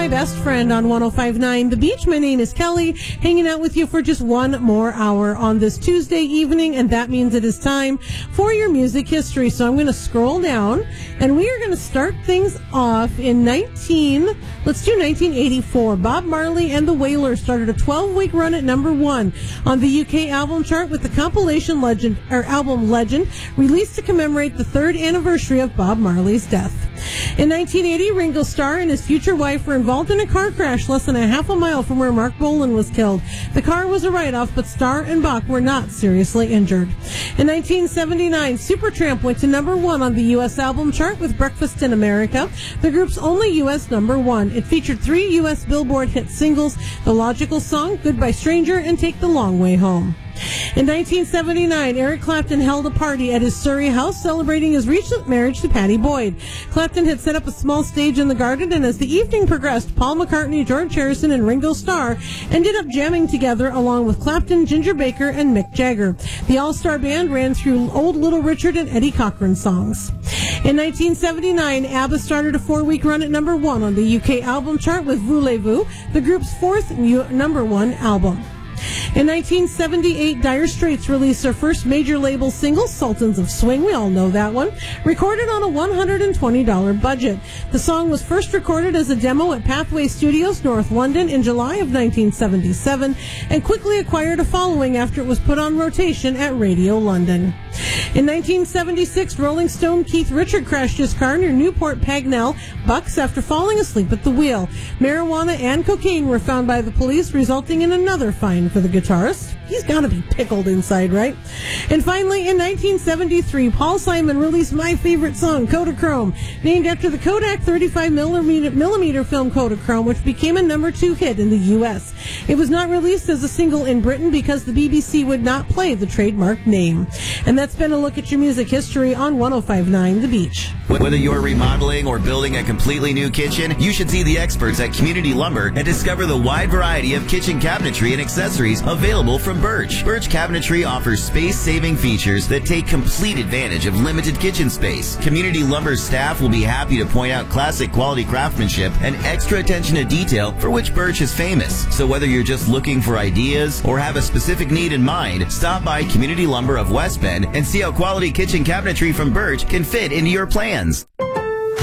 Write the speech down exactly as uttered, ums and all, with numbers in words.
My Best Friend on one oh five point nine The Beach. My name is Kelly, hanging out with you for just one more hour on this Tuesday evening, and that means it is time for your music history. So I'm going to scroll down, and we are going to start things off in nineteen, let's do nineteen eighty-four. Bob Marley and the Wailers started a twelve-week run at number one on the U K album chart with the compilation Legend, or album Legend, released to commemorate the third anniversary of Bob Marley's death. In nineteen eighty, Ringo Starr and his future wife were involved in a car crash less than a half a mile from where Mark Bolan was killed. The car was a write-off, but Starr and Bach were not seriously injured. In nineteen seventy-nine, Supertramp went to number one on the U S album chart with Breakfast in America, the group's only U S number one. It featured three U S Billboard hit singles, The Logical Song, Goodbye Stranger, and Take the Long Way Home. In nineteen seventy-nine, Eric Clapton held a party at his Surrey house celebrating his recent marriage to Pattie Boyd. Clapton had set up a small stage in the garden, and as the evening progressed, Paul McCartney, George Harrison, and Ringo Starr ended up jamming together along with Clapton, Ginger Baker, and Mick Jagger. The all-star band ran through old Little Richard and Eddie Cochran songs. In nineteen seventy-nine, ABBA started a four-week run at number one on the U K album chart with Voulez-Vous, the group's fourth new number one album. In nineteen seventy-eight, Dire Straits released their first major label single, Sultans of Swing, we all know that one, recorded on a one hundred twenty dollars budget. The song was first recorded as a demo at Pathway Studios, North London, in July of nineteen seventy-seven, and quickly acquired a following after it was put on rotation at Radio London. In nineteen seventy-six, Rolling Stone Keith Richard crashed his car near Newport Pagnell, Bucks, after falling asleep at the wheel. Marijuana and cocaine were found by the police, resulting in another fine for the guitarist. He's got to be pickled inside, right? And finally, in nineteen seventy-three, Paul Simon released my favorite song, Kodachrome, named after the Kodak thirty-five millimeter film Kodachrome, which became a number two hit in the U S. It was not released as a single in Britain because the B B C would not play the trademark name. And that's been a look at your music history on one oh five point nine The Beach. Whether you're remodeling or building a completely new kitchen, you should see the experts at Community Lumber and discover the wide variety of kitchen cabinetry and accessories available from Birch. Birch Cabinetry offers space-saving features that take complete advantage of limited kitchen space. Community Lumber's staff will be happy to point out classic quality craftsmanship and extra attention to detail for which Birch is famous. So whether you're just looking for ideas or have a specific need in mind, stop by Community Lumber of West Bend and see how quality kitchen cabinetry from Birch can fit into your plans.